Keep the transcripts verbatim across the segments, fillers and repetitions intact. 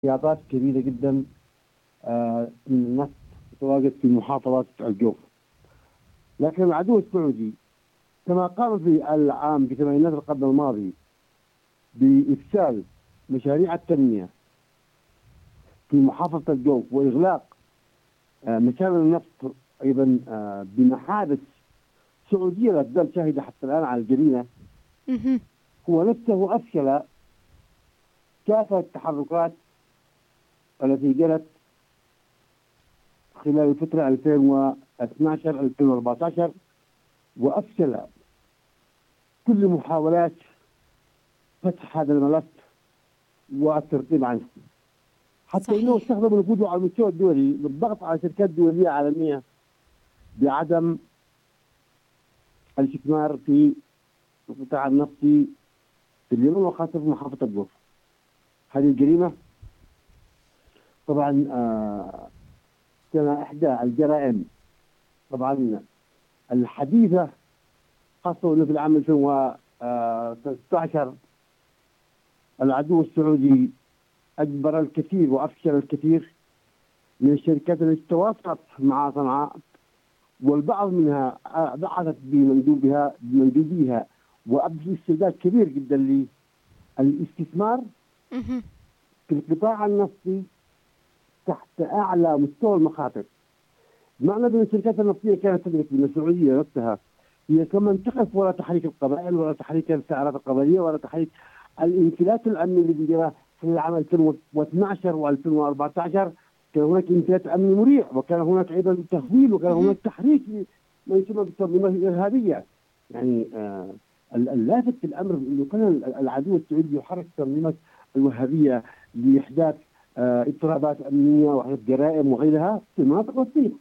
احتياطات كبيرة جدا آه، من النفط تتواجد في محافظة الجوف. لكن العدو السعودي كما قام في العام في ثمانينات القرن الماضي بإفشال مشاريع التنمية في محافظة الجوف وإغلاق آه، مشاريع النفط أيضا آه، بمحابس سعودية لا تزال شاهدة حتى الآن على الجريمة. اهم. هو نفسه أفشل كافة التحركات التي جرت خلال الفترة ألفين واثني عشر ألفين وأربعة عشر، وأفشل كل محاولات فتح هذا الملف والترتيب عنه، حتى انه صحيح. استخدم نفوذه على المستوى الدولي بالضغط على شركات دوليه عالميه بعدم الاستثمار في القطاع النفطي في اليمن وخاصه في محافظه الجوف. هذه الجريمه طبعا آه كان احدى الجرائم طبعا الحديثه، خاصه انه في العام ألفين وستة عشر العدو السعودي اجبر الكثير وافشل الكثير من الشركات التي تواصلت مع صنعاء، والبعض منها بعثت بمندوبها بمندوبيها وابدوا استعداد كبير جدا للاستثمار اهم. في القطاع النفطي تحت اعلى مستوى المخاطر. معنى ان الشركات النفطيه كانت تدرك ان السعوديه نفسها هي كمن تقف ولا تحريك القبائل ولا تحريك الثارات القبليه ولا تحريك الانفلات الامني الذي جرى في العام ألفين واثني عشر وألفين وأربعة عشر. كان هناك انفلات امني مريع، وكان هناك ايضا تهويل، وكان هناك اهم. تحريك ما يسمى بالتنظيمات الارهابيه. يعني آه اللافت في الامر انه كان العدو السعودي يحرك التنظيمات الوهابيه لاحداث آه اضطرابات امنيه واحداث جرائم وغيرها في المناطق الوسطيه.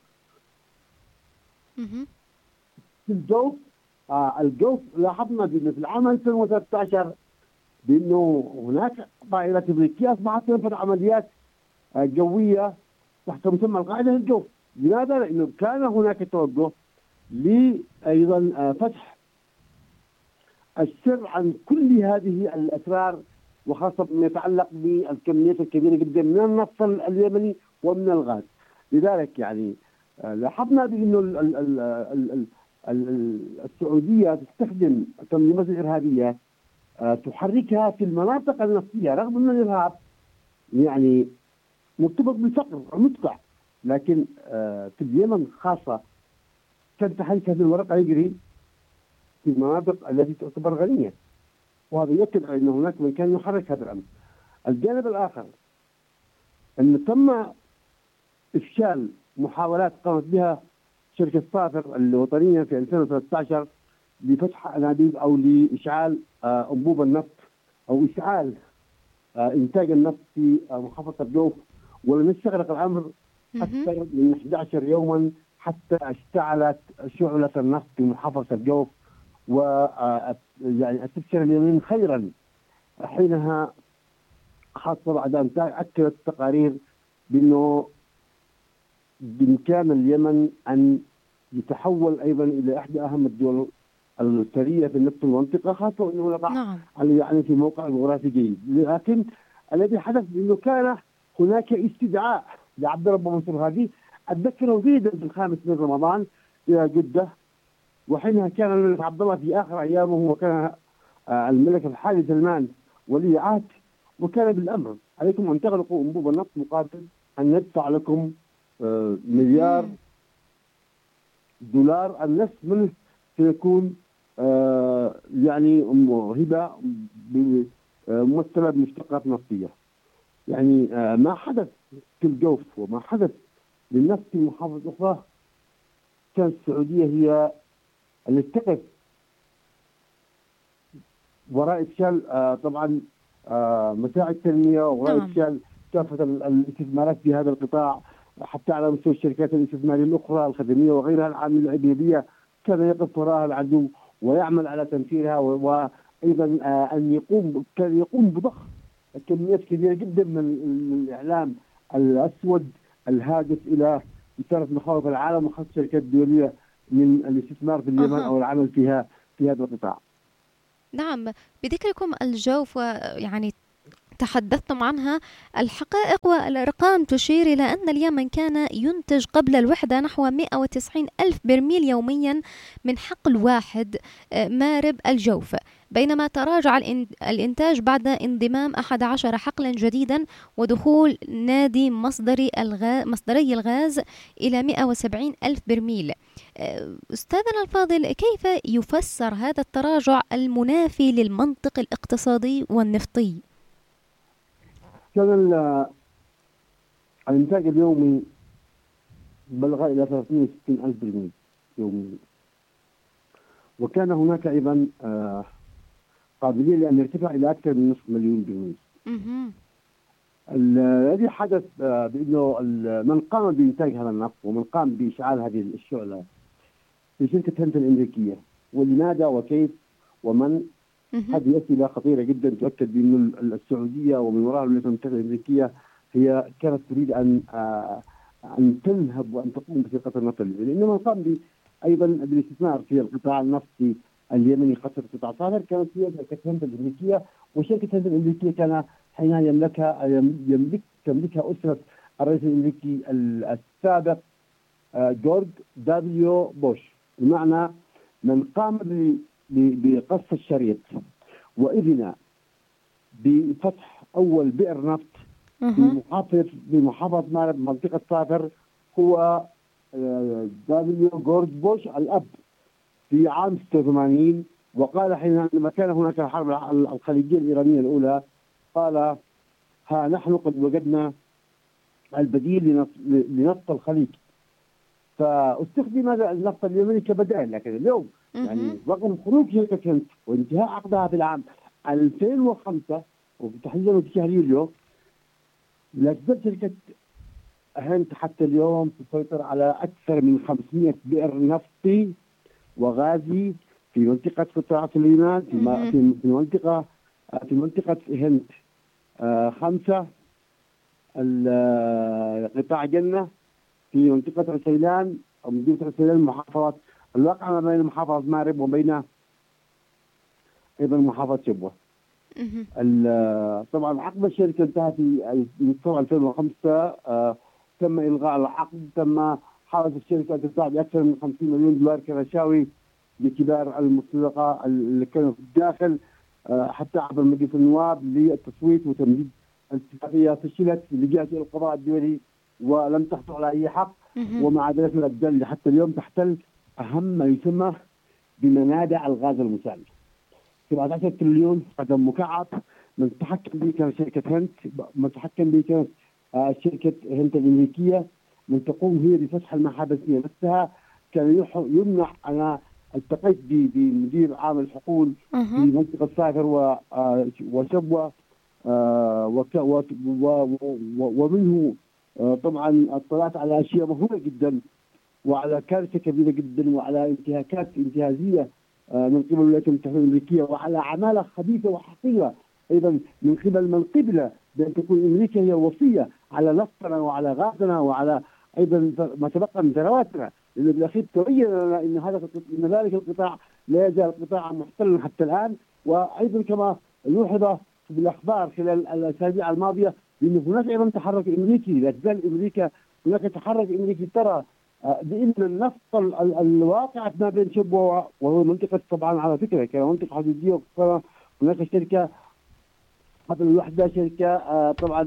اهم. في الجوف آه الجوف لاحظنا بأنه في العام ألفين وثلاثة عشر بأنه هناك طائرة أمريكية أصبحت تنفذ عمليات آه جوية تحت مسمى القاعدة في الجوف. لماذا؟ لأنه كان هناك توجه لأيضا آه فتح السر عن كل هذه الأسرار، وخاصة ما يتعلق بالكميات الكبيرة جدا من النفط اليمني ومن الغاز. لذلك يعني آه، لاحظنا بأنه ال- ال- ال- ال- ال- ال- السعودية تستخدم التنظيمات الإرهابية آه، تحركها في المناطق النفطية، رغم أن الإرهاب يعني مرتبط بالفقر ومدفع، لكن آه، في اليمن خاصة كان تحريك هذه الورقة يجري في المناطق التي تعتبر غنية، وهذا يؤكد على أن هناك من كان يحرك هذا الأمر. الجانب الآخر أن تم إفشال محاولات قامت بها شركة صافر الوطنية في ألفين وثلاثة عشر لفتح أنابيب أو لإشعال آه، أنبوب النفط أو إشعال آه، إنتاج النفط في آه، محافظة الجوف، ولم يستغرق الأمر اهم. أكثر من أحد عشر يوما حتى اشتعلت شعلة النفط في محافظة الجوف. و آه، يعني استبشر اليمين خيرا حينها، خاصة بعد أن أكدت التقارير بأنه بإمكان اليمن أن يتحول أيضا إلى إحدى أهم الدول الثرية في نفس المنطقة، خاصة أنه يقع نعم. يعني في موقع جغرافي جيد. لكن الذي حدث أنه كان هناك استدعاء لعبد الرب منصور هادي، أتذكره جيدا في الخامس من رمضان إلى جدة، وحينها كان الملك عبد الله في آخر أيامه، وكان آه، الملك الحالي سلمان ولي عهد، وكان بالأمر عليكم أن تغلقوا أنبوب النفط مقابل أن ندفع لكم آه، مليار اهم. دولار، النصف منه سيكون آه، يعني هبة ممثلة بمشتقات نفطية. يعني آه، ما حدث في الجوف وما حدث للنفط في محافظة أخرى، كانت السعودية هي التي تقف وراء افشال آه طبعا آه مساعي التنميه، وراء نعم. افشال كافه ال- الاستثمارات في هذا القطاع، حتى على مستوى الشركات الاستثماريه الاخرى الخدميه وغيرها العامله الاجنبيه. كان يقف وراءها العدو ويعمل على تنفيرها، و- وايضا آه ان يقوم كان يقوم بضخ كميات كبيره جدا من, من الاعلام الاسود الهادف الى اثاره مخاوف العالم وخاصه الشركات الدوليه من الاستثمار في اليمن أها. او العمل فيها في هذا القطاع. نعم. بذكركم الجوف ويعني تحدثتم عنها. الحقائق والأرقام تشير إلى أن اليمن كان ينتج قبل الوحدة نحو مئة وتسعين ألف برميل يوميا من حقل واحد مارب الجوف، بينما تراجع الإنتاج بعد انضمام أحد عشر حقلا جديدا ودخول نادي مصدري الغاز مصدري الغاز إلى مئة وسبعين ألف برميل. أستاذنا الفاضل، كيف يفسر هذا التراجع المنافي للمنطق الاقتصادي والنفطي؟ كان الإنتاج اليومي بلغ إلى ثلاثمئة وستين ألف برميل يوميا، وكان هناك أيضا قابلية لأن يرتفع إلى أكثر من نصف مليون برميل. الذي حدث بأنه من قام بإنتاج هذا النفط ومن قام بإشعال هذه الشعلة في شركة هنت الأمريكية، ولماذا وكيف ومن، هذه أسئلة خطيرة جدا تؤكد بأن السعودية ومن وراء الولايات المتحدة الأمريكية هي كانت تريد أن أن تنهب وأن تقوم بشركة النفط اليمنية، لأن من قام أيضا بالاستثمار في القطاع النفطي اليمني خاصة قطاع صافر كانت هي شركة هنت الأمريكية، وشركة هنت الأمريكية كان حين يملكها يملك تملكها أسرة الرئيس الأمريكي السابق جورج دبليو بوش، بمعنى من قام بقص الشريط وإذن بفتح أول بئر نفط في محافظة بمحافظة مارب منطقة صافر هو دبليو جورج بوش الأب في عام ستة وثمانين. وقال حين لما كان هناك الحرب الخليجية الإيرانية الأولى، قال ها نحن قد وجدنا البديل لنفط الخليج، فاستخدم هذا النفط اليمني كبدائل. لكن اليوم يعني رغم خروج شركة هنت وانتهاء عقدها في العام ألفين وخمسة وتحديدا في شهر يوليو، لا تزال شركة هنت حتى اليوم تسيطر على أكثر من خمسمئة بئر نفطي وغازي في منطقة قطاع سليمان، في في منطقة في منطقة هنت آه خمسة، قطاع جنة في منطقة عسيلان أو مدينة عسيلان، محافظة الواقع ما بين محافظة مارب وبين أيضا محافظة شبوة. طبعا عقد الشركة انتهى في ألفين وخمسة، آه تم إلغاء العقد، تم حاولت الشركة أن تدفع بأكثر من خمسين مليون دولار كرشاوي لكبار المسوقة اللي كانوا في الداخل، آه حتى عبر مجلس النواب للتصويت وتمديد الاتفاقية، فشلت لجهة القضاء الدولي ولم تحصل على أي حق، ومع ذلك لا تزال حتى اليوم تحتل أهم ما يسمى بمنابع الغاز المسال. سبعة عشر تريليون قدم مكعب من تحكم به كانت شركة هنت، من تحكم به كانت آه شركة هنت الأمريكية، من تقوم هي بفتح المحابس هي نفسها. كان يمنع، أنا التقيت بمدير عام الحقول في منطقة صافر وشبوة، آه ومنه آه طبعا اطلعت على أشياء مهمة جدا وعلى كارثة كبيرة جدا وعلى انتهاكات انتهازية آه من قبل الولايات المتحدة الأمريكية، وعلى عمالة خبيثة وحقيرة أيضا من قبل من قبل بأن تكون أمريكا هي الوصية على نفطنا وعلى غازنا وعلى أيضا ما تبقى من ثرواتنا، لأنه بالأخير تبين لنا أن هذا أن ذلك القطاع لا يزال قطاعا محتلا حتى الآن. وأيضا كما لوحظ بالأخبار خلال الأسابيع الماضية بأن هناك أيضا تحرك أمريكي، لا تزال أمريكا هناك تحرك أمريكي ترى بأن النفط الواقع ما بين شبوة وهو منطقة طبعا على فكرة كان منطقة حدودية، هناك شركة قبل الوحدة شركة طبعا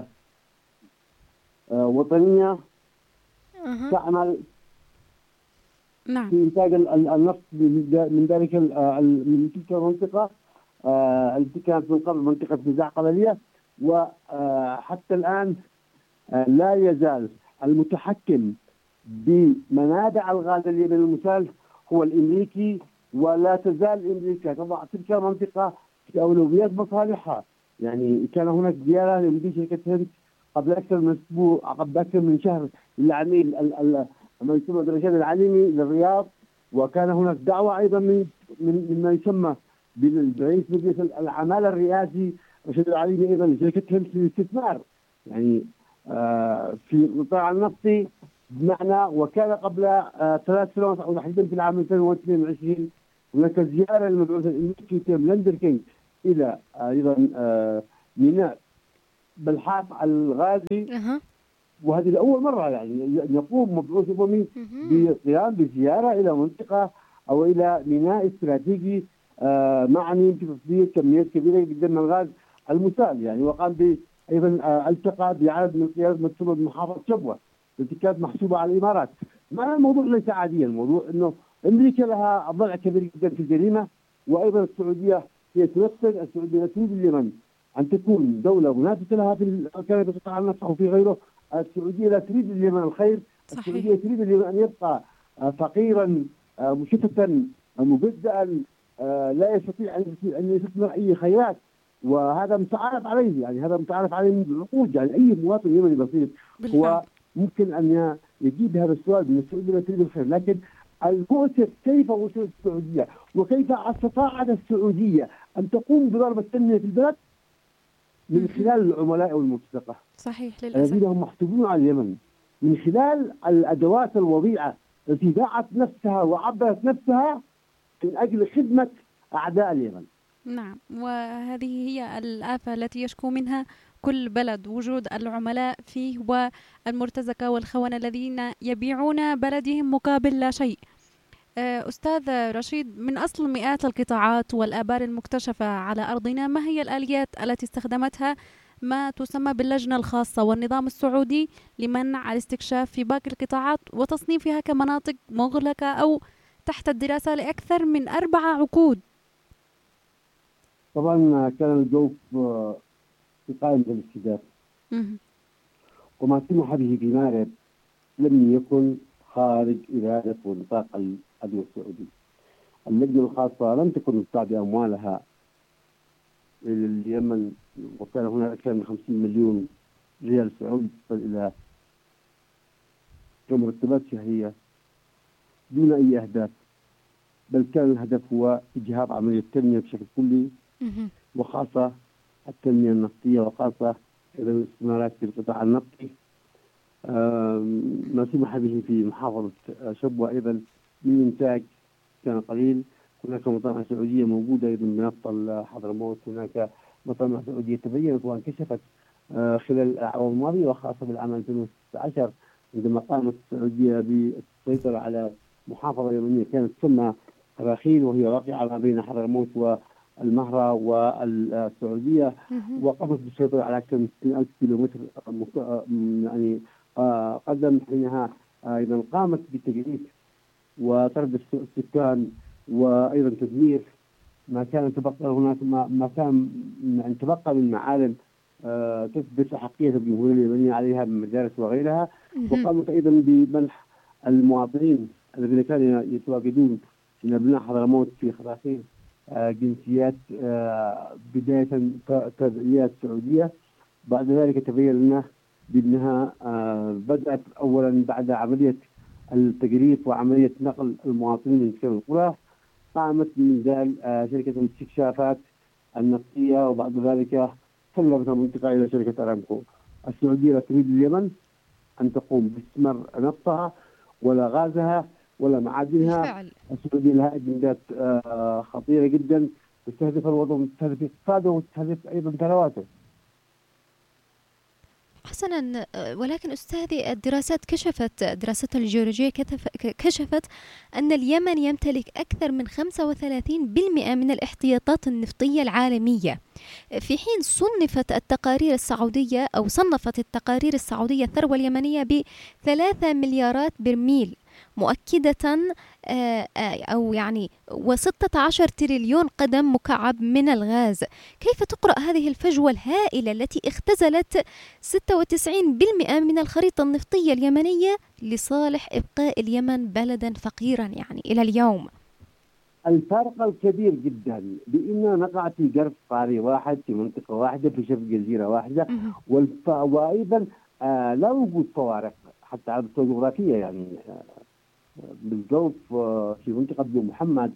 وطنية تعمل نعم. في إنتاج النفط من ذلك من تلك المنطقة التي كانت من قبل منطقة نزاع قبلية، وحتى الآن لا يزال المتحكم بمنابع الغاز اليمني المسال هو الأمريكي، ولا تزال أمريكا تضع تلك المنطقة في أولويات مصالحها. يعني كان هناك زيارة لمدير شركة هنت قبل أكثر من أسبوع قبل أكثر من شهر للعميل ما يسمى الرشاد العليمي للرياض، وكان هناك دعوة أيضا من من ما يسمى برئيس مجلس العمالة الرئاسي رشاد العليمي أيضا لشركة هنت للاستثمار يعني آه في القطاع النفطي بمعنى. وكان قبل آه ثلاث سنوات أو تحديدا في العام ألفين واثنين وعشرين هناك زيارة للمبعوث الأمريكي تيم لندركينج إلى أيضا آه ميناء بالحاث الغازي، أها. وهذه لأول مرة يعني أن يقوم مبعوث أممي بالقيام بزيارة إلى منطقة أو إلى ميناء استراتيجي آه معني في تصدير كميات كبيرة جدا من الغاز المسال يعني. وقام ب أيضا آه التقى بعدد من قيادة مسؤول محافظة شبوة التي كانت محسوبة على الإمارات. معنى الموضوع ليس عاديا، الموضوع أنه أمريكا لها ضلع كبير جدا في الجريمة، وأيضا السعودية هي تنفذ. السعودية تريد اليمن أن تكون دولة منافسة لها في كانت تقطع النفط أو في غيره. السعودية لا تريد اليمن الخير. صحيح. السعودية تريد اليمن أن يبقى فقيرا مشتتا مبدأا لا يستطيع أن يستثمر أي خيرات، وهذا متعارف عليه يعني. هذا متعارف عليه من العقود يعني. أي مواطن يمني بسيط هو ممكن أن يجيب هذا السؤال من السعودية لا تريد الخير. لكن المؤسف كيف وصلت السعودية وكيف استطاعت السعودية أن تقوم بضرب التنمية في البلد من خلال العملاء والمرتزقة. صحيح للأسف. الذين هم محسوبون على اليمن من خلال الأدوات الوضيعة التي باعت نفسها وعبرت نفسها من أجل خدمة أعداء اليمن. نعم، وهذه هي الآفة التي يشكو منها كل بلد، وجود العملاء فيه والمرتزقة والخونة الذين يبيعون بلدهم مقابل لا شيء. أستاذ رشيد، من أصل مئات القطاعات والآبار المكتشفة على أرضنا، ما هي الآليات التي استخدمتها ما تسمى باللجنة الخاصة والنظام السعودي لمنع الاستكشاف في باقي القطاعات وتصنيفها كمناطق مغلقة أو تحت الدراسة لأكثر من أربع عقود؟ طبعا كان الجوف في قائمة الاستهداف، وما سمح به في مارب لم يكن خارج إرادة ونطاق العدو السعودي. اللجنة الخاصة لم تكن مدفوعة بأموالها إلى اليمن، وكان هناك أكثر من خمسين مليون ريال سعودي تصل إلى كمرتبات شهرية دون أي أهداف، بل كان الهدف هو إجهاض عملية التنمية بشكل كلي، وخاصة التنمية النفطية، وخاصة الاستثمارات في القطاع النفطي. ما سمح به في محافظة شبوة أيضا من إنتاج كان قليل. هناك مطامع سعودية موجودة أيضا بنفط حضرموت. هناك مطامع سعودية تبينت وانكشفت خلال الأعوام الماضية، وخاصة بالعام ألفين وستة عشر عندما قامت السعودية بالسيطرة على محافظة يمنية كانت تسمى راخيل، وهي واقعة ما بين حضرموت والمهرة والسعودية، وقامت بالسيطرة على أكثر من ستين ألف كيلومتر يعني قدم. حينها أيضا قامت بالتجريد وطرد السكان، وأيضا تدمير ما كان تبقى هناك ما كان يعني تبقى من معالم آه تثبت حقية الجمهورية اليمنية عليها من مدارس وغيرها. وقامت أيضا بمنح المواطنين الذين كانوا يتواجدون من أبناء حضرموت في خراخيل آه جنسيات آه بداية تبعيات سعودية. بعد ذلك تبين لنا بأنها آه بدأت أولا بعد عملية التجريف وعملية نقل المواطنين من سكن القرى، قامت بإنزال آه شركة الاستكشافات النفطية، وبعد ذلك سلمت المنطقة إلى شركة أرامكو. السعودية لا تريد اليمن أن تقوم باستثمار نفطها ولا غازها ولا معادنها. بالفعل. السعودية لها أجندات آه خطيرة جدا تستهدف الوطن، تستهدف اقتصاده، وتستهدف أيضا ثرواته. حسنا، ولكن أستاذي الدراسات كشفت، دراسات الجيولوجية كشفت أن اليمن يمتلك أكثر من خمسة وثلاثين بالمئة من الاحتياطات النفطية العالمية، في حين صنفت التقارير السعودية أو صنفت التقارير السعودية الثروة اليمنية بثلاثة مليارات برميل، مؤكدة أو يعني وستة عشر تريليون قدم مكعب من الغاز. كيف تقرأ هذه الفجوة الهائلة التي اختزلت ستة وتسعين بالمئة من الخريطة النفطية اليمنية لصالح إبقاء اليمن بلدا فقيرا يعني إلى اليوم؟ الفرق الكبير جدا بأننا نقع في جرف قاري واحد في منطقة واحدة في شبه جزيرة واحدة، والف... وأيضا آه لا وجود فوارق حتى على المستوى الجغرافية يعني. آه بالجوف آه في منطقة بن محمد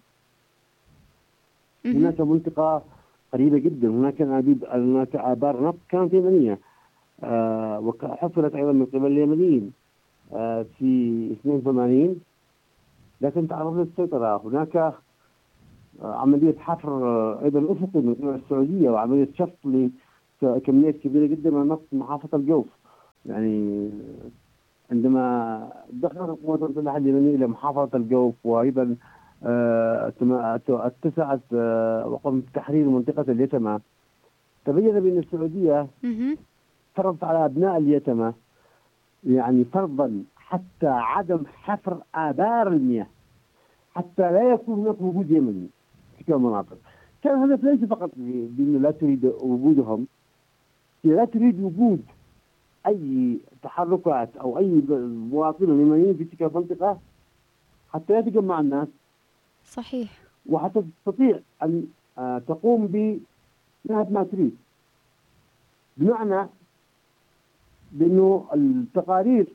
هناك منطقة قريبة جدا، هناك أنابيب، هناك آبار نفط كانت يمنية آه وحفرت أيضا من قبل اليمنيين آه في اثنين وثمانين، لكن تعرضت للسيطرة. هناك عملية حفر أيضا أفقي من قبل السعودية وعملية شفط كميات كبيرة جدا من النفط في محافظة الجوف. يعني عندما دخلت قوات المسلحة اليمنية إلى محافظة الجوف، وأيضا آه، اتسعت آه، وقمت بتحرير منطقة اليتمة، تبين بأن السعودية فرضت على أبناء اليتمة يعني فرضا حتى عدم حفر آبار المياه، حتى لا يكون هناك وجود يمني في تلك المناطق. كان الهدف ليس فقط بأنه لا تريد وجودهم، لا تريد وجود أي تحركات أو أي مواطنين يمنيين في تلك المنطقة حتى يتجمع الناس. صحيح. وحتى تستطيع أن تقوم بنهب ما تريد، بمعنى بأنه التقارير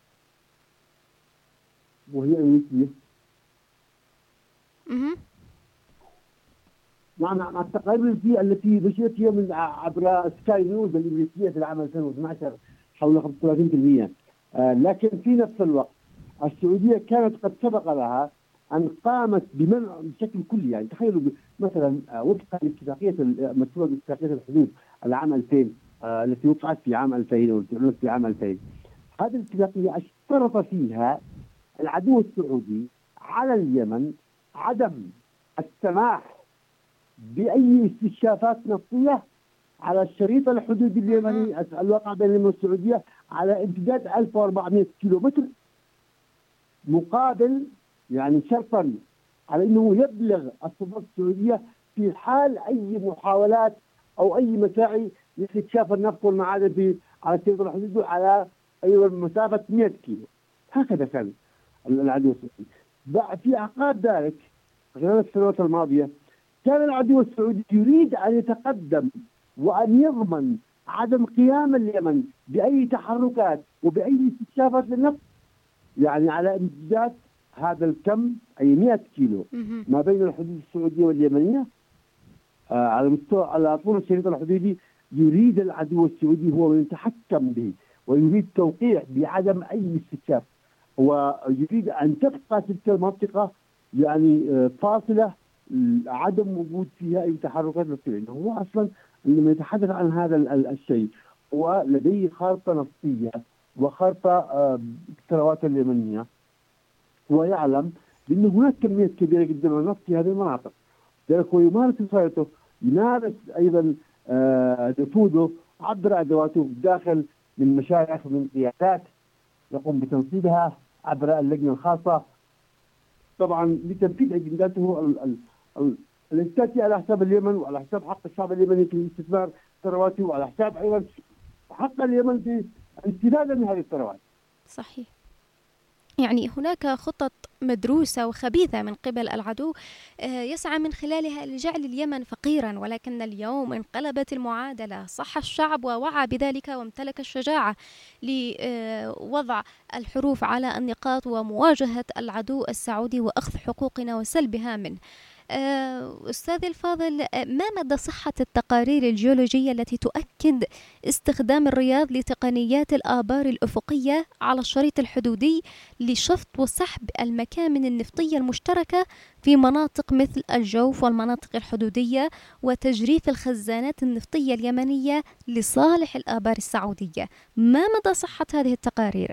وهي أمريكية، مع التقارير التي نشرت هي من عبر سكاي نيوز الأمريكية في العام ألفين واثني عشر حول خمسة وثلاثين بالمئة. آه لكن في نفس الوقت السعودية كانت قد سبق لها أن قامت بمنع بشكل كلي. يعني تخيلوا مثلا آه وفقا لاتفاقية مشروع اتفاقية الحدود العام ألفين آه التي وقعت في عام ألفين وتعلنت في عام ألفين، هذه الاتفاقية اشترط فيها العدو السعودي على اليمن عدم السماح بأي استكشافات نفطية على الشريط الحدودي اليمني الواقع بين اليمن والسعودية على امتداد ألف وأربعمئة كيلومتر، مقابل يعني شرطا على أنه يبلغ السلطات السعودية في حال أي محاولات أو أي مساعي لاستكشاف النفط والمعادن في على الشريط الحدودي على أيضا مسافة مئة كيلو. هكذا كان العدو السعودي. في أعقاب ذلك خلال السنوات الماضية كان العدو السعودي يريد أن يتقدم وأن يضمن عدم قيام اليمن بأي تحركات وبأي استكشافات للنفط يعني على امتداد هذا الكم أي مئة كيلو ما بين الحدود السعودية واليمنية آه على مستوى على طول الشريط الحدودي. يريد العدو السعودي هو من يتحكم به ويريد توقيع بعدم أي استكشاف، ويريد أن تبقى تلك المنطقة يعني آه فاصلة عدم وجود فيها أي تحركات نفطية. هو أصلا لما يتحدث عن هذا الشيء هو لديه خارطة نفطية وخارطة الثروات اليمنية، ويعلم بأن هناك كمية كبيرة جدا من النفط في هذه المناطق، لذلك هو يمارس سيطرته، يمارس أيضا نفوذه عبر أدواته داخل من مشاريع ومن قيادات يقوم بتنصيبها عبر اللجنة الخاصة طبعا لتنفيذ أجنداته التي تأتي على حساب اليمن وعلى حساب حق الشعب اليمني في استثمار ثرواته وعلى حساب أيضا حق اليمن في الاستفادة من هذه الثروات. صحيح. يعني هناك خطط مدروسة وخبيثة من قبل العدو يسعى من خلالها لجعل اليمن فقيرا، ولكن اليوم انقلبت المعادلة. صح الشعب ووعى بذلك وامتلك الشجاعة لوضع الحروف على النقاط ومواجهة العدو السعودي وأخذ حقوقنا وسلبها منه. أستاذ الفاضل، ما مدى صحة التقارير الجيولوجية التي تؤكد استخدام الرياض لتقنيات الآبار الأفقية على الشريط الحدودي لشفط وسحب المكامن النفطية المشتركة في مناطق مثل الجوف والمناطق الحدودية وتجريف الخزانات النفطية اليمنية لصالح الآبار السعودية؟ ما مدى صحة هذه التقارير؟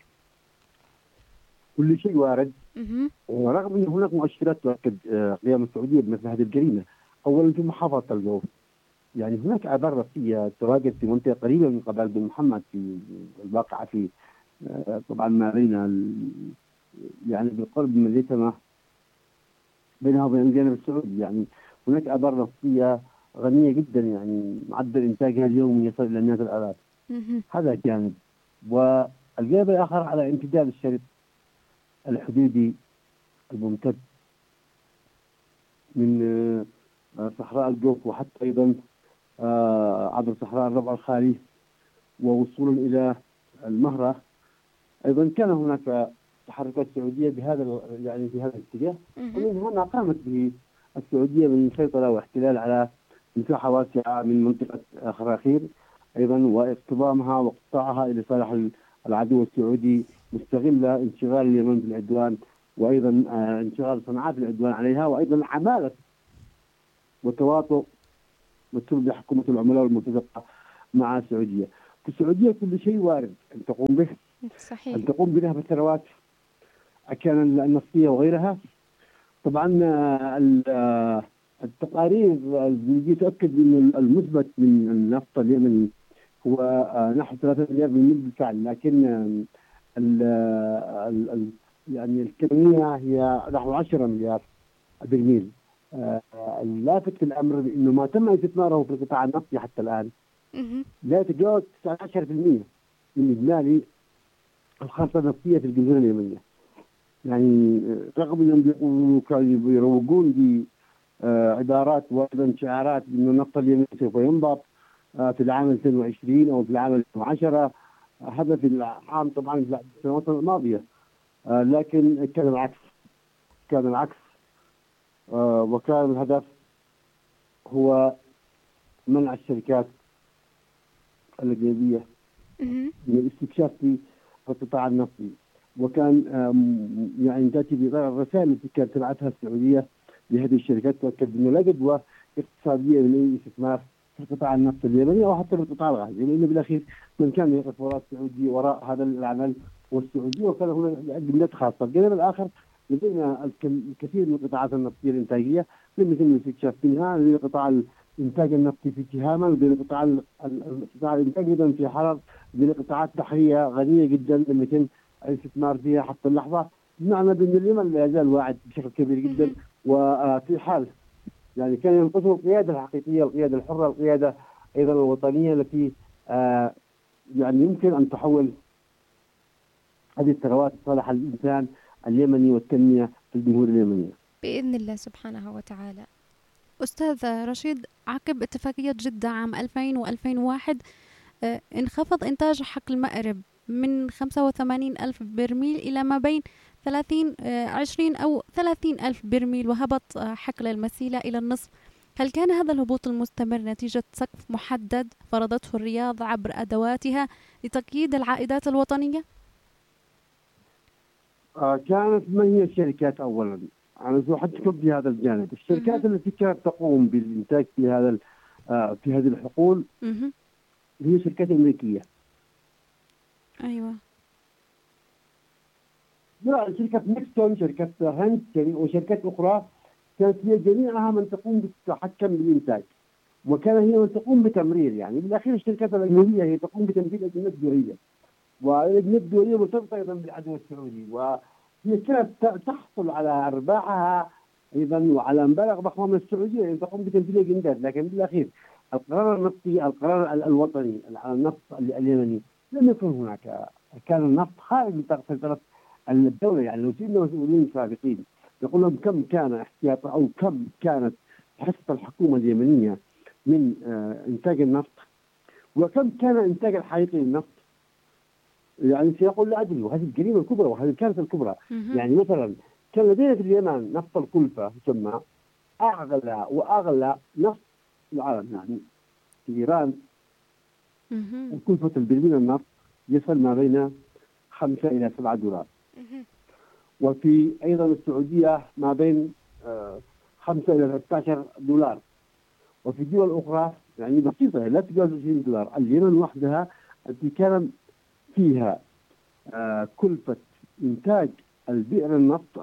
كل شيء وارد، ورغم أن هناك مؤشرات تؤكد قيام السعودية بمثل هذه الجريمة. أولا في محافظة الجوف يعني هناك آبار نفطية تواجد في منطقة قريبة من قبائل بن محمد في الواقعة في طبعا مارينا يعني بالقرب من اليتمة بينها وبين الجانب السعودي. يعني هناك آبار نفطية غنية جدا يعني معدل إنتاجها اليومي يصل إلى مئات الآلاف. هذا جانب. والجانب الآخر على امتداد الشريط الحدودي الممتد من صحراء الجوف وحتى أيضا عبر صحراء الربع الخالي ووصولا إلى المهرة. أيضا كان هناك تحركات سعودية بهذا يعني في هذا الاتجاه، ومن هنا قامت به السعودية من سيطرة واحتلال على مساحة واسعة من منطقة خراخير أيضا، واقتضامها واقطاعها إلى صالح العدو السعودي، مستغلة انشغال اليمن بالعدوان وأيضا انشغال صنعاء بالعدوان عليها، وأيضا عمالة وتواطؤ مكتوب بحكومة العملاء والمرتزقة مع السعودية. في السعودية كل شيء وارد أن تقوم به، صحيح. أن تقوم بنهب الثروات كان النفطية وغيرها. طبعا التقارير اللي تؤكد أن المثبت من النفط اليمني هو نحو ثلاثة مليار برميل بالفعل، لكن ال ال يعني الكمية هي نحو عشرة مليار برميل. اللافت في الأمر أنه ما تم استثماره في القطاع النفطي حتى الآن لا يتجاوز تسعة عشر بالمئة من إجمالي الخاصة النفطية في الجزيرة اليمنية. يعني رغم أنهم كانوا يروجون بعبارات وأيضا شعارات أن النفط اليمني سوف ينضب في العام ألفين وعشرين أو في العام ألفين وعشرة، هذا في العام طبعا في السنوات الماضية، لكن كان العكس كان العكس وكان الهدف هو منع الشركات الأجنبية من الاستكشاف في القطاع النفطي. وكان يعني تأتي بالرسائل التي كانت تبعثها السعودية لهذه الشركات تؤكد أنه لا جدوى اقتصادية من أي استثمار في قطاع النفط اليمني أو حتى في القطاع الغازي، لأنه بالأخير من كان يقف وراء السعودية وراء هذا العمل والسعودية، وكان هنا جملات خاصة. الجانب الآخر لدينا الكثير من القطاعات النفطية الإنتاجية لم يتم الاستكشاف منها، لدينا قطاع الإنتاج النفطي في تهامة، لدينا قطاع قطاع الإنتاج أيضا في حرر، لدينا قطاعات بحرية غنية جدا لم يتم الاستثمار فيها حتى اللحظة. بمعنى بأن اليمن لا يزال واعد بشكل كبير جدا، وفي حال يعني كان ينقصه القيادة الحقيقية، القيادة الحرة، القيادة أيضا الوطنية التي آه يعني يمكن أن تحول هذه الثروات لصالح الإنسان اليمني والتنمية في الجمهورية اليمنية بإذن الله سبحانه وتعالى. أستاذ رشيد، عقب اتفاقية جدة عام ألفين وألفين وواحد آه انخفض إنتاج حقل مأرب من خمسة وثمانين ألف برميل إلى ما بين ثلاثين آه عشرين أو ثلاثين ألف برميل، وهبط آه حقل المسيلة إلى النصف. هل كان هذا الهبوط المستمر نتيجة سقف محدد فرضته الرياض عبر أدواتها لتقييد العائدات الوطنية؟ آه كانت ما هي الشركات أولا؟ أنا سأحدثكم في هذا الجانب. الشركات التي كانت تقوم بالإنتاج في هذا آه في هذه الحقول هي شركات أمريكية. أيوة. لا، شركة نيكسون، شركة هانت وشركات أخرى كانت هي جميعها من تقوم بالتحكم بالإنتاج، وكان هي من تقوم بتمرير. يعني بالأخير الشركات الأجنبية هي تقوم بتنفيذ الأجندة الدولية، والأجندة الدولية مرتبطة أيضا بالعدو السعودي، وهي كانت تحصل على أرباحها أيضا وعلى مبالغ ضخمة من السعودية يعني تقوم بتنفيذ الأجندات. لكن بالأخير القرار النفطي، القرار الوطني على النفط اليمني لم يكن هناك. كان النفط خارج نطاق سيطرة الدولة. يعني لو سئلنا مسؤولين سابقين يقول لهم كم كان احتياط أو كم كانت حصة الحكومة اليمنية من آه إنتاج النفط وكم كان إنتاج الحقيقي للنفط، يعني سيقول لا أدري. وهذه الجريمة الكبرى وهذه الكارثة الكبرى. يعني مثلا كان لدينا في اليمن نفط الكلفة يسمى أغلى وأغلى نفط في العالم. يعني في إيران كلفة البرميل النفط يصل ما بين خمسة إلى سبعة دولار، وفي أيضا السعودية ما بين خمسة إلى ثلاثة عشر دولار، وفي دول أخرى يعني بسيطة لا تتجاوز عشرين دولار. اليمن وحدها التي كان فيها كلفة إنتاج البئر النفط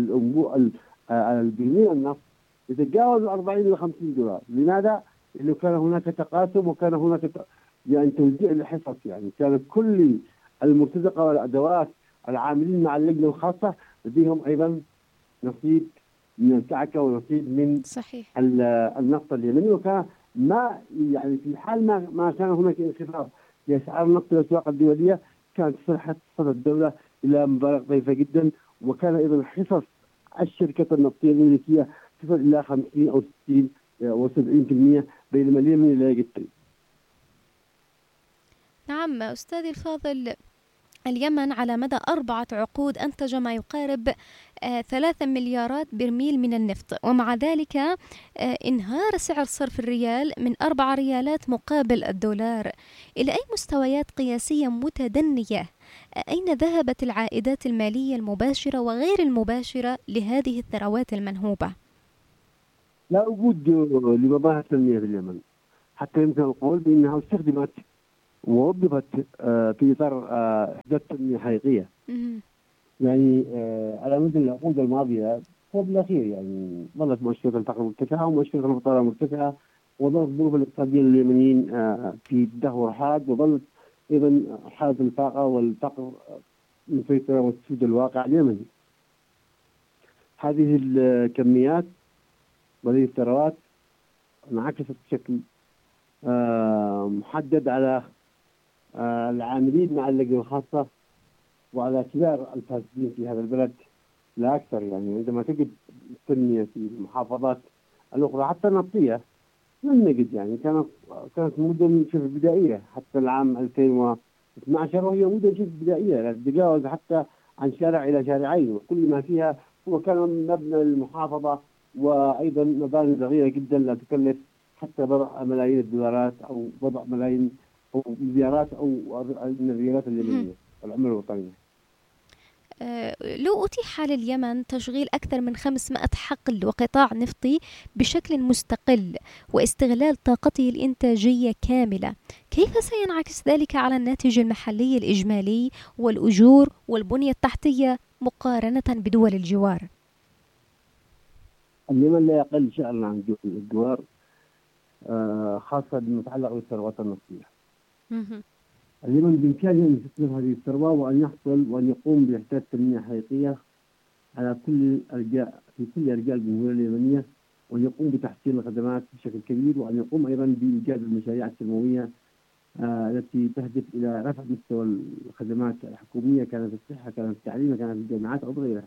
البرميل النفط يتجاوز أربعين إلى خمسين دولار. لماذا؟ لأنه كان هناك تقاسم وكان هناك يعني توزيع الحصص. يعني كانت كل المرتزقة والأدوات العاملين مع اللجنة الخاصة لديهم أيضا نصيب من الكعكة ونصيب من صحيح. النفط اليمني. وكان ما يعني في حال ما ما كان هناك انخفاض في أسعار النفط في الأسواق الدولية كانت تصل الدولة إلى مبالغ ضعيفة جدا. وكان أيضا حصص الشركة النفطية الأمريكية تصل إلى خمسين أو ستين أو سبعين بالمئة بينما اليمن لا يقتل. نعم أستاذي الفاضل، اليمن على مدى أربعة عقود أنتج ما يقارب آه ثلاثة مليارات برميل من النفط، ومع ذلك آه انهار سعر صرف الريال من أربعة ريالات مقابل الدولار إلى أي مستويات قياسية متدنية. آه أين ذهبت العائدات المالية المباشرة وغير المباشرة لهذه الثروات المنهوبة؟ لا وجود لمظاهر تنمية في اليمن. حتى يمكن القول بأنها استخدمت ووظفت في إطار إحداث تنمية حقيقية. يعني على مدى العقود الماضية وبالأخير يعني ظلت مؤشرات الفقر مرتفعة ومؤشرات البطالة مرتفعة، وظلت الظروف الاقتصادية لليمنيين في تدهور حاد، وظلت أيضا حالة الفاقة والفقر مسيطرة وتسود الواقع اليمني. هذه الكميات وهذه الثروات انعكست بشكل محدد على العاملين مع اللجنة الخاصة وعلى كبار الفاسدين في هذا البلد لا أكثر. يعني عندما تجد التنمية في المحافظات الأخرى حتى النفطية لم نجد، يعني كانت كانت مدن شبه بدائية حتى العام ألفين واثني عشر، وهي مدن شبه بدائية لا تتجاوز حتى عن شارع إلى شارعين، وكل ما فيها هو كان مبنى المحافظة وأيضا مباني صغيرة جدا لا تكلف حتى بضع ملايين الدولارات أو بضع ملايين أو مليارات أو من الريالات اليمنية العملة الوطنية. أه لو أتيح لليمن تشغيل أكثر من خمسمائة حقل وقطاع نفطي بشكل مستقل واستغلال طاقته الإنتاجية كاملة، كيف سينعكس ذلك على الناتج المحلي الإجمالي والأجور والبنية التحتية مقارنة بدول الجوار؟ اليمن لا يقل شأنا عن دول الجوار، آه خاصة بما يتعلق بالثروات النفطية. اليمن بإمكانه أن يستثمر هذه الثروة وأن يحصل وأن يقوم بإحداث تنمية حقيقية على كل أرجاء في كل أرجاء الجمهورية اليمنية، وأن يقوم بتحسين الخدمات بشكل كبير، وأن يقوم أيضا بإيجاد المشاريع التنموية آه التي تهدف إلى رفع مستوى الخدمات الحكومية، كانت الصحة كانت التعليم كانت الجامعات أو غيرها.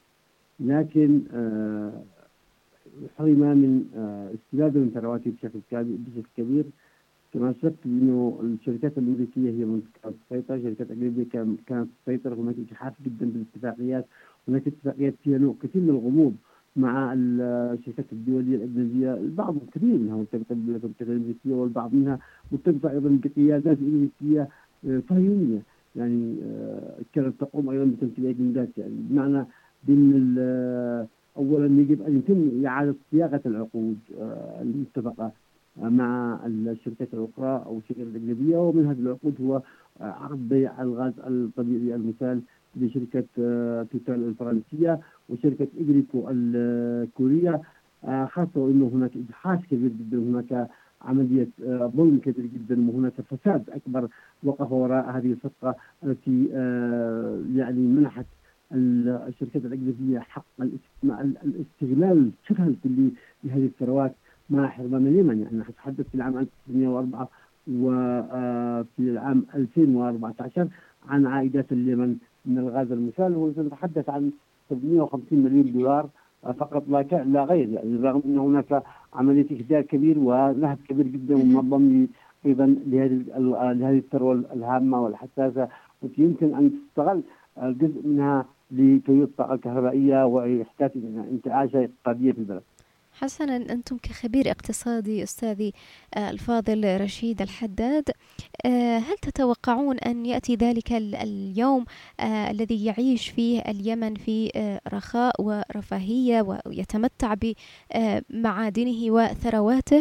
لكن آه حرم من آه استفادة من ثرواته بشكل بشكل كبير. كما سبق انه الشركات الامريكيه هي من كانت تسيطر، شركات اجنبيه كانت تسيطر، هناك اجحاف جدا بالاتفاقيات، هناك اتفاقيات فيها نوع كثير من الغموض مع الشركات الدوليه الاجنبيه، البعض كثير منها مرتبطه بالشركات الامريكيه والبعض منها مرتبطه ايضا بقيادات امريكيه صهيونيه، يعني كانت تقوم ايضا بتمثيل اجندات، يعني بمعنى بان اولا يجب ان يتم اعاده صياغه العقود المتفقه مع الشركات الأخرى أو الشركات الأجنبية، ومن هذه العقود هو عقد بيع الغاز الطبيعي المسال لشركة توتال الفرنسية وشركة إغريكو الكورية، خاصة أنه هناك إجحاف كبير جدا، هناك عملية ظلم كبير جدا، وهناك فساد أكبر وقف وراء هذه الصفقة التي يعني منحت الشركات الأجنبية حق الاستغلال شبه الكلي لهذه الثروات مع حرمان اليمن. يعني نتحدث في العام ألف وتسعمائة وأربعة وفي العام ألفين وأربعة عشر عن عائدات اليمن من الغاز المسال، ونتحدث عن سبعمائة وخمسين مليون دولار فقط لا لا غير، يعني رغم أن هناك عملية إهدار كبير ونهب كبير جدا ومنظم أيضا لهذه لهذه الثروة الهامة والحساسة، والتي يمكن أن تستغل جزء منها لتوليد الطاقة الكهربائية وإحداث انتعاشة اقتصادية في البلد. حسنا، أنتم كخبير اقتصادي أستاذي الفاضل رشيد الحداد، هل تتوقعون أن يأتي ذلك اليوم الذي يعيش فيه اليمن في رخاء ورفاهية ويتمتع بمعادنه وثرواته؟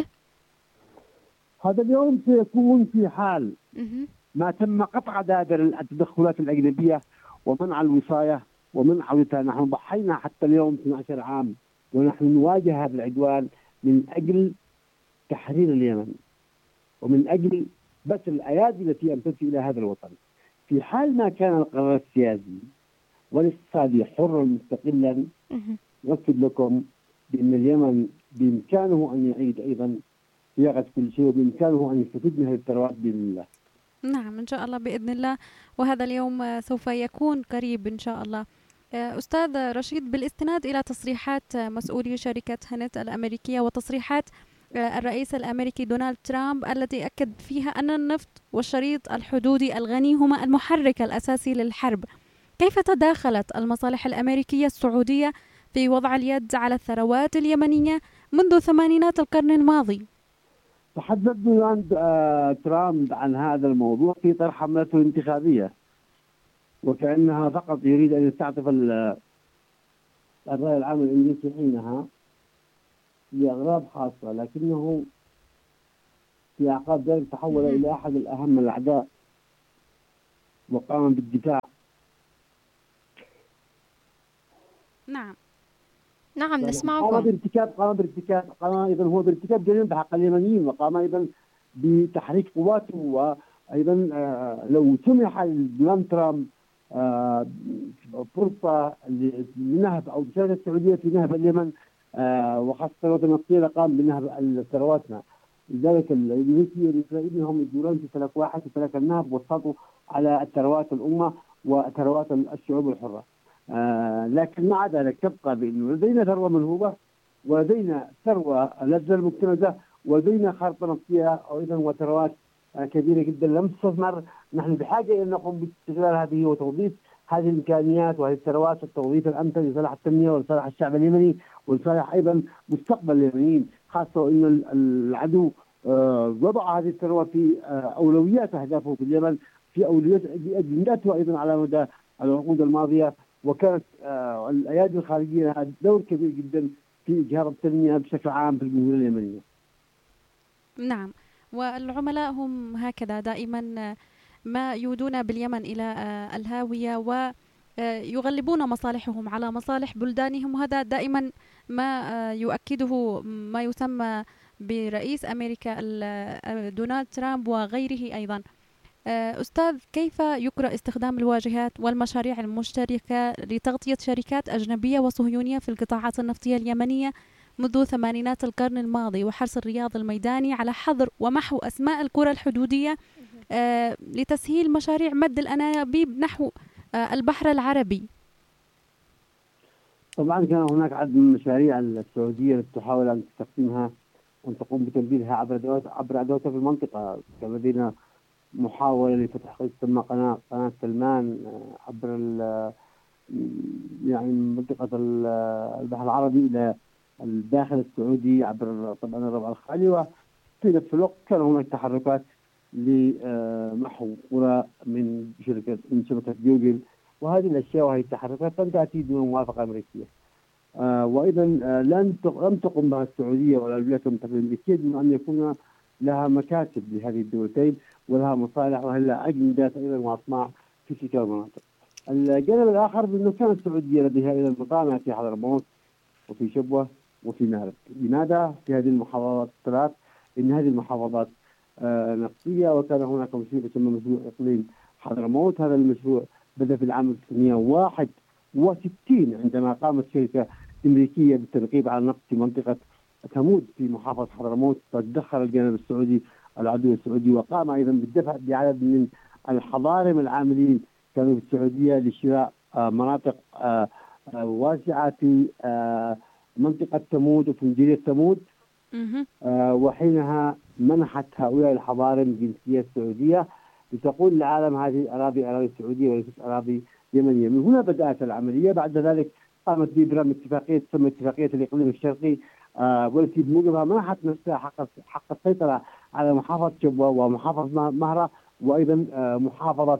هذا اليوم سيكون في حال ما تم قطع دابر التدخلات الأجنبية ومنع الوصاية ومنع الوصاية. نحن ضحينا حتى اليوم اثني عشر عام ونحن نواجه هذا العدوان من أجل تحرير اليمن ومن أجل بس الأيادي التي أمتد إلى هذا الوطن. في حال ما كان القرار السياسي والاقتصادي حرا مستقلا، أؤكد لكم بأن اليمن بإمكانه أن يعيد أيضا صياغة كل شيء، وبإمكانه أن يستفيد من هذه الثروات بإذن الله. نعم إن شاء الله بإذن الله، وهذا اليوم سوف يكون قريب إن شاء الله. أستاذ رشيد، بالاستناد إلى تصريحات مسؤولي شركة هنت الأمريكية وتصريحات الرئيس الأمريكي دونالد ترامب التي أكد فيها أن النفط والشريط الحدودي الغني هما المحرك الأساسي للحرب، كيف تداخلت المصالح الأمريكية السعودية في وضع اليد على الثروات اليمنية منذ ثمانينات القرن الماضي؟ تحدث دونالد ترامب عن هذا الموضوع في طرح حملته الانتخابية، وكأنها فقط يريد أن يستعطف الرأي العام الإنجليزي حينها لأغراض خاصة، لكنه في أعقاب ذلك تحول إلى أحد الأهم الأعداء وقام بالدفاع. نعم نعم قام نسمعكم. بارتكاب قام بارتكاب قام أيضا هو بارتكاب جريمة بحق اليمنيين، وقام أيضا بتحريك قواته. وأيضا آه لو سمح لدونالد ترامب آه فرصة لنهب أو مشاركة السعودية في نهب اليمن آه وخاصة الثروات النفطية لقام بنهب ثرواتنا. لذلك الأمريكي والإسرائيلي هم يدورون في فلك واحد، في فلك النهب والسطو على الثروات الأمة وثروات الشعوب الحرة. آه لكن مع ذلك تبقى بأنه لدينا ثروة منهوبة، ولدينا ثروة لجة مكتنزة، ولدينا خارطة نفطية أيضا وثروات آه كبيرة جدا لم تستثمر. نحن بحاجة إلى أن نقوم باستغلال هذه وتوظيف هذه الإمكانيات وهذه الثروات التوظيف الأمثل لصالح التنمية ولصالح الشعب اليمني ولصالح أيضا مستقبل اليمنيين، خاصة أن العدو آه وضع هذه الثروة في آه أولويات أهدافه في اليمن، في أولويات أجنداته أيضا على مدى العقود الماضية. وكانت آه الأيادي الخارجية لها دور كبير جدا في إجهاض التنمية بشكل عام في الجمهورية اليمنية. نعم، والعملاء هم هكذا دائما ما يودون باليمن إلى الهاوية ويغلبون مصالحهم على مصالح بلدانهم، وهذا دائما ما يؤكده ما يسمى برئيس أمريكا دونالد ترامب وغيره أيضا. أستاذ، كيف يقرأ استخدام الواجهات والمشاريع المشتركة لتغطية شركات أجنبية وصهيونية في القطاعات النفطية اليمنية منذ ثمانينات القرن الماضي، وحرص الرياض الميداني على حظر ومحو أسماء القرى الحدودية آه لتسهيل مشاريع مد الأنابيب نحو آه البحر العربي؟ طبعا كان هناك عدد من المشاريع السعودية التي تحاول أن تستخدمها وأن تقوم بتنفيذها عبر أدوات عبر أدواتها في المنطقة. كان لدينا محاولة لفتح تسمى قناة قناة سلمان عبر يعني منطقة البحر العربي إلى الداخل السعودي عبر طبعا الربع الخالي. وفي نفس الوقت كان هناك تحركات لمحو قرى من شركة من شبكة جوجل، وهذه الأشياء وهذه التحركات لم تأتي دون موافقة أمريكية. آه وأيضا آه لم تقم بها السعودية ولا الولايات المتحدة الأمريكية دون أن يكون لها مكاتب لهذه الدولتين ولها مصالح ولها أجندات أيضا وأطماع في تلك المناطق. الجانب الآخر بأنه كانت السعودية لديها أيضا مطامع في حضرموت وفي شبوة وفي مارب. لماذا في هذه المحافظات الثلاث؟ إن هذه المحافظات آه نفطية، وكان هناك مشروع يسمى مشروع إقليم حضرموت. هذا المشروع بدأ في العام ألف وتسعمائة وواحد وستين عندما قامت شركة أمريكية بالتنقيب على النفط في منطقة ثمود في محافظة حضرموت، فتدخل الجانب السعودي العدو السعودي وقام أيضا بالدفع بعدد من الحضارم العاملين كانوا في السعودية لشراء آه مناطق آه آه واسعة في آه منطقة ثمود وفي مديرية ثمود. آه وحينها منحت هؤلاء الحضارم جنسية سعودية لتقول للعالم هذه أراضي أراضي سعودية وليست أراضي يمنية. من هنا بدأت العملية. بعد ذلك قامت بإبرام اتفاقية تسمى اتفاقية الإقليم الشرقي آه والتي بموجبها منحت نفسها حق حق السيطرة على محافظة شبوة ومحافظة مهرة وأيضا آه محافظة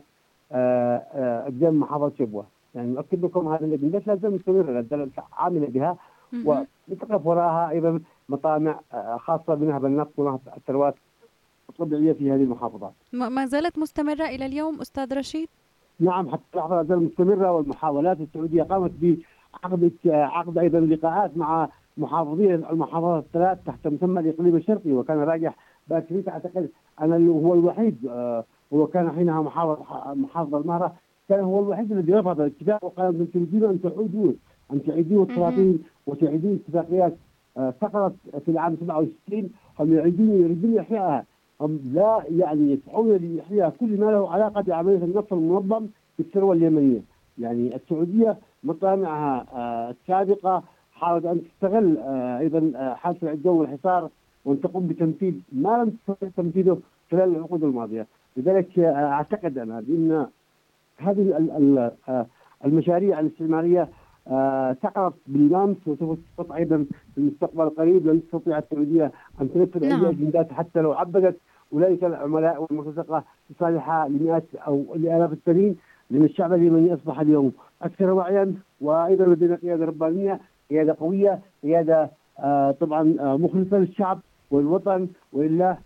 أقدام آه محافظة شبوة. يعني نؤكد لكم هذه الأجندات لازم مستمرة، الدولة عاملة بها وتقف وراءها أيضا مطامع آه خاصة بنهب النفط ونهب الثروات الطبيعية في هذه المحافظات. ما زالت مستمرة إلى اليوم أستاذ رشيد؟ نعم، حتى اللحظة زالت مستمرة، والمحاولات السعودية قامت بعقد عقد أيضا لقاءات مع محافظين المحافظات الثلاث تحت مسمى الإقليم الشرقي. وكان راجح باكريت أعتقد أنا هو الوحيد آه هو كان حينها محافظ محافظ المهرة، كان هو الوحيد الذي رفض الاتفاق وقال أنتم تريدون أن تعودوا أن تعيدوا السلاطين وتعيدون اتفاقيات آه سقطت في العام سبعة وستين. هم يريدون يريدون إحيائها، هم لا يعني يسعون لإحياء كل ما له علاقة بعملية النفط المنظم في الثروة اليمنية. يعني السعودية مطامعها آه السابقة حاولت أن تستغل آه أيضا آه حالة العدوان والحصار وأن تقوم بتنفيذ ما لم تستطع تنفيذه خلال العقود الماضية. لذلك آه أعتقد أنا بأن هذه المشاريع الاستعمارية آه سقطت بالأمس وسوف تسقط أيضا في المستقبل القريب. لن تستطيع السعودية أن تنفذ أي أجندات حتى لو عبدت أولئك العملاء والمرتزقة لصالحها لمئات أو لآلاف السنين، لأن الشعب اليمني أصبح اليوم أكثر وعيا، وأيضا لدينا قيادة ربانية، قيادة قوية، قيادة آه طبعا آه مخلصة للشعب والوطن، وإلا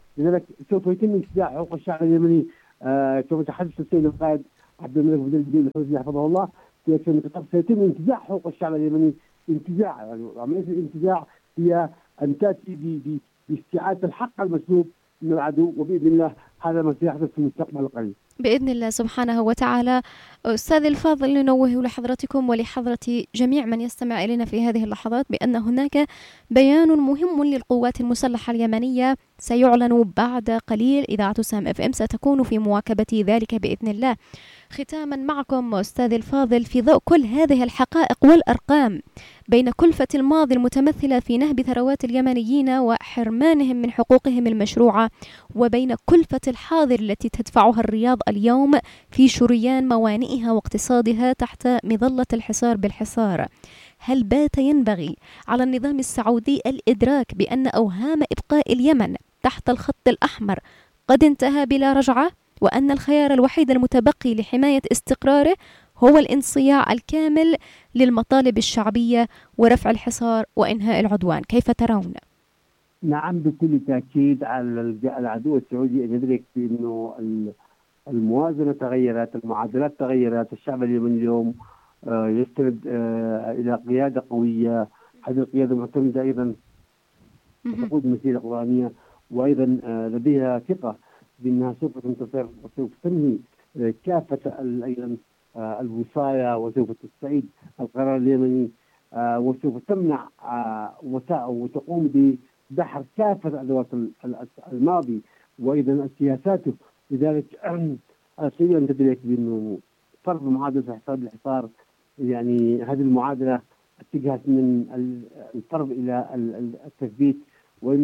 لذلك سوف يتم انتزاع حقوق الشعب اليمني آه كما تحدث السيد القائد عبد الملك بن الدين الحوثي حفظه الله في أكثر من خطاب، سيتم انتزاع حقوق الشعب اليمني. انتزاع يعني عملية الانتزاع هي أن تأتي باستعادة الحق المسلوب من العدو، وبإذن الله هذا ما سيحدث في المستقبل القريب بإذن الله سبحانه وتعالى. أستاذ الفاضل، ننوه لحضرتكم ولحضرة جميع من يستمع إلينا في هذه اللحظات بأن هناك بيان مهم للقوات المسلحة اليمنية سيعلن بعد قليل. إذاعة سام اف ام ستكون في مواكبة ذلك بإذن الله. ختاما معكم أستاذ الفاضل، في ضوء كل هذه الحقائق والأرقام بين كلفة الماضي المتمثلة في نهب ثروات اليمنيين وحرمانهم من حقوقهم المشروعة، وبين كلفة الحاضر التي تدفعها الرياض اليوم في شريان موانئها واقتصادها تحت مظلة الحصار بالحصار، هل بات ينبغي على النظام السعودي الإدراك بأن أوهام إبقاء اليمن تحت الخط الأحمر قد انتهى بلا رجعة، وأن الخيار الوحيد المتبقي لحماية استقراره هو الانصياع الكامل للمطالب الشعبية ورفع الحصار وإنهاء العدوان؟ كيف ترون؟ نعم، بكل تأكيد على العدو السعودي أن يدرك بأنه الموازنة تغيرت، المعادلات تغيرت. الشعب اليمني اليوم يستند إلى قيادة قوية، هذه القيادة معتمدة أيضا تقود مسيرة قرآنية، وأيضا لديها ثقة بأنها سوف تنتصر وسوف تنهي كافة أيضا الوصاية، وسوف تستعيد القرار اليمني، وسوف تمنع وتقوم بدحر كافة أدوات الماضي وأيضا سياساته. لذلك أستطيع أن تدرك بأنه فرض معادلة الحصار بالحصار، يعني هذه المعادلة اتجهت من الفرض إلى التثبيت، وأن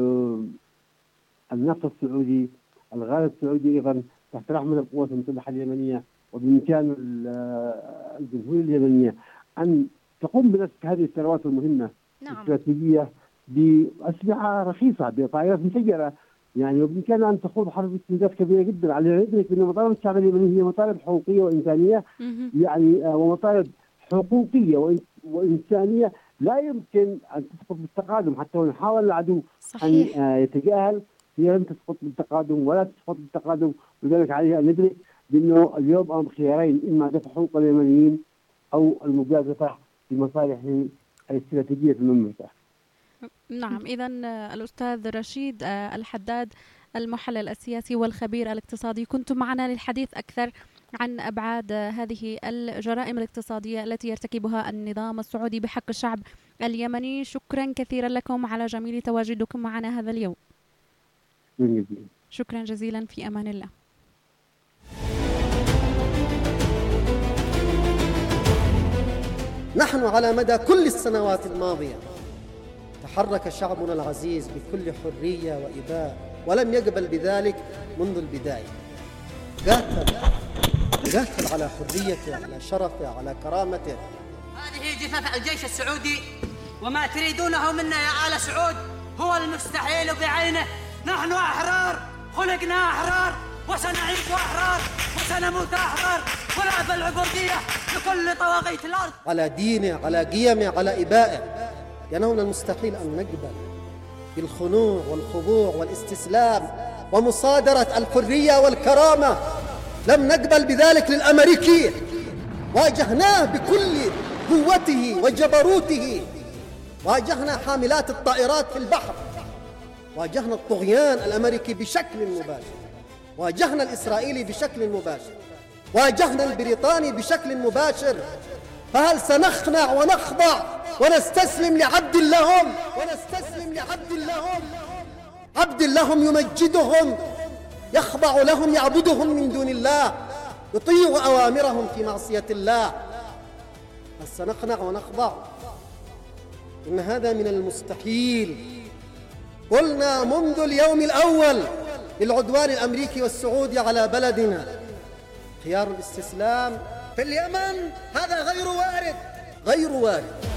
النفط السعودي، الغاز السعودي أيضا تحت رحمة القوات المسلحة اليمنية، وبإمكان الجمهورية اليمنية أن تقوم بنفس هذه الثروات المهمة الاستراتيجية بأسلحة رخيصة، بطائرات مسيرة، يعني وبإمكانها أن تخوض حرب استنزاف كبيرة جدا. على يدرك أن مطالب الشعب اليمني هي مطالب حقوقية وإنسانية، يعني ومطالب حقوقية وإنسانية لا يمكن أن تسقط بالتقادم. حتى وإن حاول العدو صحيح. أن يتجاهل، هي لن تسقط بالتقادم ولا تسقط بالتقادم. لذلك عليه أن ندرك بأنه اليوم أمام خيارين: إما دفع حقوق اليمنيين أو المجازفة بمصالح الاستراتيجية في المملكة. نعم، إذا الأستاذ رشيد الحداد المحلل السياسي والخبير الاقتصادي، كنت معنا للحديث أكثر عن أبعاد هذه الجرائم الاقتصادية التي يرتكبها النظام السعودي بحق الشعب اليمني. شكرا كثيرا لكم على جميل تواجدكم معنا هذا اليوم. شكرا جزيلا، في أمان الله. نحن على مدى كل السنوات الماضية تحرك شعبنا العزيز بكل حرية وإباء، ولم يقبل بذلك منذ البداية. قاتل قاتل على حريته، على شرفه، على كرامته. هذه جثث الجيش السعودي، وما تريدونه منا يا آل سعود هو المستحيل بعينه. نحن أحرار، خلقنا أحرار، وسنعيش أحرار، وسنموت أحرار، ونأبى العبودية لكل طواغيت الأرض. على دينه، على قيمه، على إبائه. لأنه من المستحيل أن نقبل بالخنوع والخضوع والاستسلام ومصادرة الحرية والكرامة. لم نقبل بذلك للأمريكي، واجهناه بكل قوته وجبروته. واجهنا حاملات الطائرات في البحر، واجهنا الطغيان الأمريكي بشكل مباشر، واجهنا الإسرائيلي بشكل مباشر، واجهنا البريطاني بشكل مباشر. فهل سنخنع ونخضع ونستسلم لعبد لهم ونستسلم لعبد لهم عبد لهم يمجدهم، يخضع لهم، يعبدهم من دون الله، يطيع أوامرهم في معصية الله؟ هل سنخنع ونخضع؟ إن هذا من المستحيل. قلنا منذ اليوم الأول للعدوان الأمريكي والسعودي على بلدنا: خيار الاستسلام في اليمن هذا غير وارد، غير وارد.